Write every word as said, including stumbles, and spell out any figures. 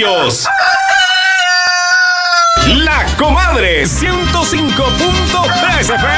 comentarios. La Comadre ciento cinco punto tres F